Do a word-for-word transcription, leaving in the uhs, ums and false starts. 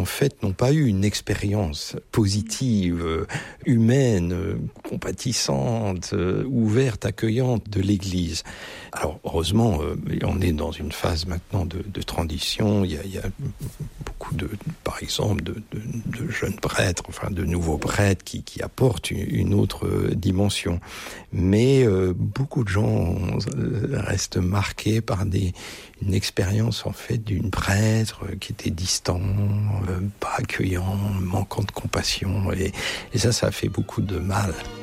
en fait, n'ont pas eu une expérience positive, euh, humaine, euh, compatissante, euh, ouverte, accueillante de l'Église. Alors, heureusement, euh, on est dans une phase maintenant de, de transition. Il y a, il y a beaucoup de, par exemple, de, de, de jeunes prêtres, enfin de nouveaux prêtres qui, qui apportent une, une autre dimension. Mais euh, beaucoup de gens restent marqués par des, une expérience en fait d'une prêtre qui était distant, euh, pas accueillant, manquant de compassion. Et, et ça, ça a fait beaucoup de mal.